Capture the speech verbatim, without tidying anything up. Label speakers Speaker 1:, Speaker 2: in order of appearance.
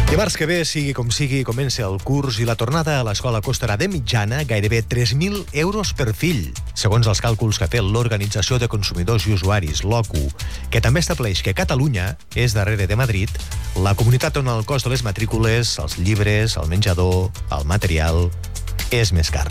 Speaker 1: Dimarts que ve, sigui com sigui, comença el curs i la tornada a l'escola costarà de mitjana gairebé tres mil euros per fill, segons els càlculs que ha fet l'Organització de Consumidors i Usuaris, l'O C U, que també estableix que Catalunya és, darrere de Madrid, la comunitat on el cost de les matrícules, els llibres, el menjador, el material, és més car.